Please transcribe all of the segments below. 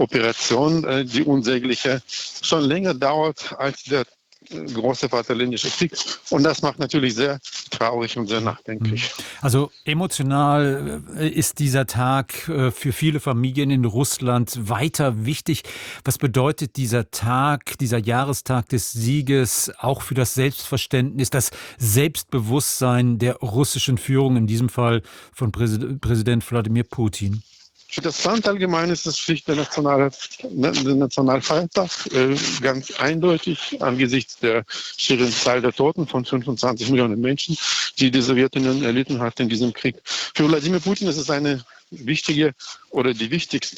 Operation, die unsägliche, schon länger dauert als der große Vaterländische Krieg. Und das macht natürlich sehr traurig und sehr nachdenklich. Also emotional ist dieser Tag für viele Familien in Russland weiter wichtig. Was bedeutet dieser Tag, dieser Jahrestag des Sieges auch für das Selbstverständnis, das Selbstbewusstsein der russischen Führung, in diesem Fall von Präsident Wladimir Putin? Für das Land allgemein ist es schlicht der Nationalfeiertag, ganz eindeutig angesichts der schieren Zahl der Toten von 25 Millionen Menschen, die die Sowjetunion erlitten hat in diesem Krieg. Für Wladimir Putin ist es eine wichtige oder der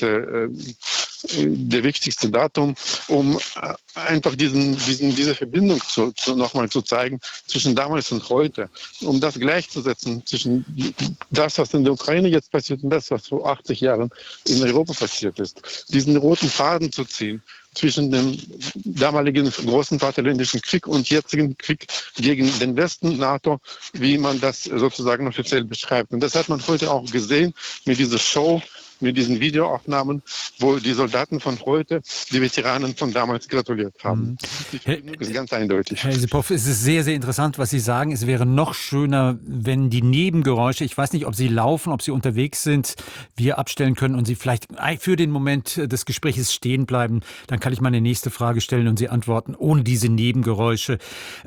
wichtigste Datum, um einfach diese Verbindung nochmal zu zeigen zwischen damals und heute, um das gleichzusetzen zwischen das, was in der Ukraine jetzt passiert und das, was vor 80 Jahren in Europa passiert ist. Diesen roten Faden zu ziehen zwischen dem damaligen großen Vaterländischen Krieg und jetzigen Krieg gegen den Westen, NATO, wie man das sozusagen offiziell beschreibt. Und das hat man heute auch gesehen mit dieser Show, mit diesen Videoaufnahmen, wo die Soldaten von heute die Veteranen von damals gratuliert haben. Die Verbindung ist ganz eindeutig. Herr Yusipov, es ist sehr, sehr interessant, was Sie sagen. Es wäre noch schöner, wenn die Nebengeräusche, ich weiß nicht, ob Sie laufen, ob Sie unterwegs sind, wir abstellen können und Sie vielleicht für den Moment des Gesprächs stehen bleiben. Dann kann ich meine nächste Frage stellen und Sie antworten ohne diese Nebengeräusche.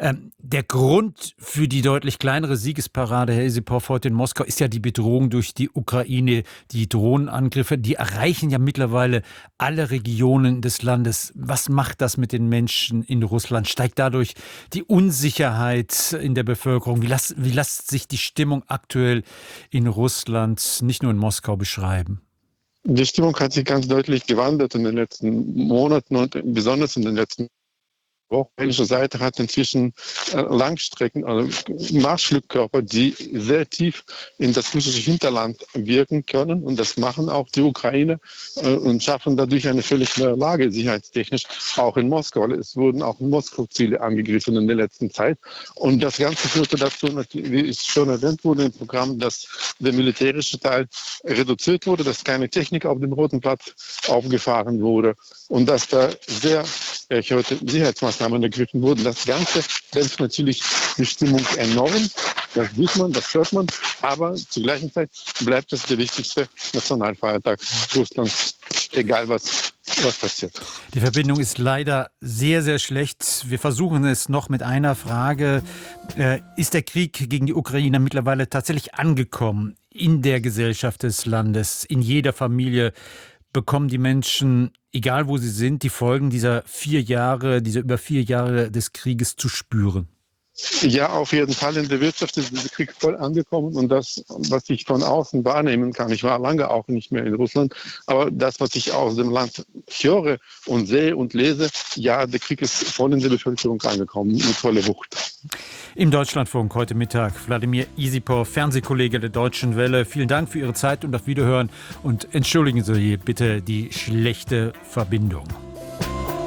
Der Grund für die deutlich kleinere Siegesparade, Herr Yusipov, heute in Moskau, ist ja die Bedrohung durch die Ukraine, die Drohnenangriffe, die erreichen ja mittlerweile alle Regionen des Landes. Was macht das mit den Menschen in Russland? Steigt dadurch die Unsicherheit in der Bevölkerung? Wie lässt sich die Stimmung aktuell in Russland, nicht nur in Moskau, beschreiben? Die Stimmung hat sich ganz deutlich gewandelt in den letzten Monaten und besonders in den letzten Wochen. Die ukrainische Seite hat inzwischen Langstrecken, also Marschflugkörper, die sehr tief in das russische Hinterland wirken können. Und das machen auch die Ukrainer und schaffen dadurch eine völlig neue Lage, sicherheitstechnisch, auch in Moskau. Es wurden auch in Moskau Ziele angegriffen in der letzten Zeit. Und das Ganze führte dazu, wie es schon erwähnt wurde im Programm, dass der militärische Teil reduziert wurde, dass keine Technik auf dem Roten Platz aufgefahren wurde und dass da sehr erhöhte Sicherheitsmaßnahmen ergriffen wurden. Das Ganze dämpft natürlich die Stimmung enorm. Das sieht man, das hört man. Aber zur gleichen Zeit bleibt es der wichtigste Nationalfeiertag Russlands, egal was passiert. Die Verbindung ist leider sehr, sehr schlecht. Wir versuchen es noch mit einer Frage. Ist der Krieg gegen die Ukraine mittlerweile tatsächlich angekommen in der Gesellschaft des Landes, in jeder Familie? Bekommen die Menschen, egal wo sie sind, die Folgen dieser über 4 Jahre des Krieges zu spüren? Ja, auf jeden Fall. In der Wirtschaft ist dieser Krieg voll angekommen und das, was ich von außen wahrnehmen kann, ich war lange auch nicht mehr in Russland, aber das, was ich aus dem Land höre und sehe und lese, ja, der Krieg ist voll in der Bevölkerung angekommen, mit voller Wucht. Im Deutschlandfunk heute Mittag Wladimir Yusipov, Fernsehkollege der Deutschen Welle. Vielen Dank für Ihre Zeit und auf Wiederhören und entschuldigen Sie bitte die schlechte Verbindung.